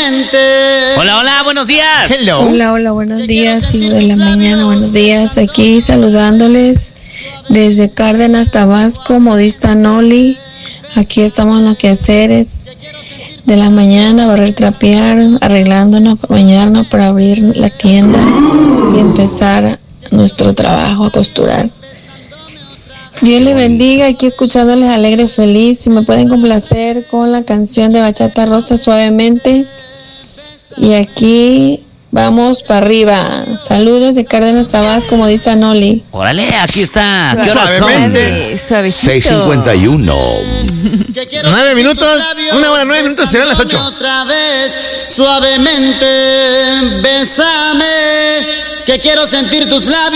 suavemente. Hola, hola, buenos días. Hello. Hola, buenos días, hijo de la mañana, buenos días. Aquí saludándoles desde Cárdenas, Tabasco, modista Noli. Aquí estamos en los quehaceres de la mañana, barrer, trapear, arreglándonos, bañarnos para abrir la tienda y empezar nuestro trabajo a costurar. Dios les bendiga, aquí escuchándoles alegre, feliz. Si me pueden complacer con la canción de Bachata Rosa, Suavemente. Y aquí vamos para arriba. Saludos de Cárdenas, Tabasco, modista Noli. Órale, aquí está. ¿Qué horas son? Suavemente. Suavecito. 6:51. 9 minutos, 1 hora, 9 minutos, serán las 8. Otra vez, suavemente, bésame, que quiero sentir tus labios.